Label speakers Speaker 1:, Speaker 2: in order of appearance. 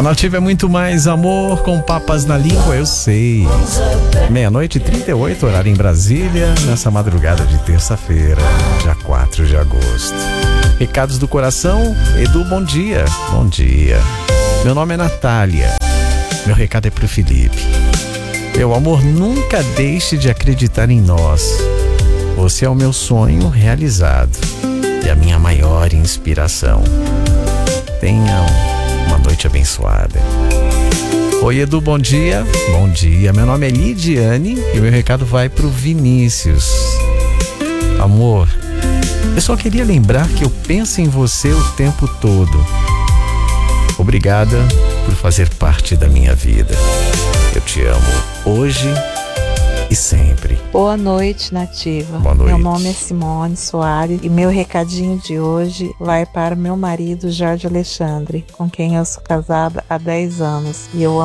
Speaker 1: A Nativa é muito mais amor com papas na língua, eu sei. 00:38, horário em Brasília, nessa madrugada de terça-feira, dia 4 de agosto. Recados do coração, Edu, bom dia. Bom dia. Meu nome é Natália. Meu recado é pro Felipe. Meu amor, nunca deixe de acreditar em nós. Você é o meu sonho realizado e a minha maior inspiração. Tenha uma noite abençoada. Oi, Edu, bom dia. Bom dia, meu nome é Lidiane e o meu recado vai pro Vinícius. Amor, eu só queria lembrar que eu penso em você o tempo todo. Obrigada por fazer parte da minha vida. Eu te amo hoje e sempre.
Speaker 2: Boa noite, Nativa.
Speaker 1: Boa noite.
Speaker 2: Meu nome é Simone Soares e meu recadinho de hoje vai para meu marido Jorge Alexandre, com quem eu sou casada há 10 anos. E eu